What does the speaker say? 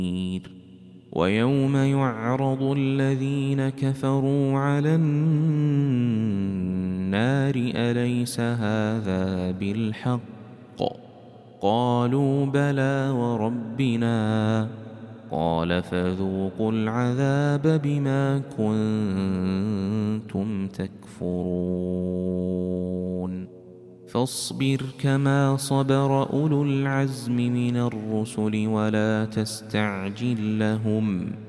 ويوم يعرض الذين كفروا على النار أليس هذا بالحق قالوا بلى وربنا قال فذوقوا العذاب بما كنتم تكفرون فاصبر كما صبر أولو العزم من الرسل ولا تستعجل لهم